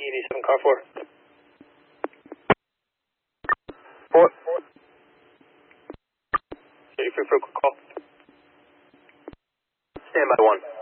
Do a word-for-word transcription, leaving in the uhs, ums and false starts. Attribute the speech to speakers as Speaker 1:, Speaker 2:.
Speaker 1: eighty-seven, car four.
Speaker 2: Four.
Speaker 1: So you're free for a quick call.
Speaker 2: Stand by one.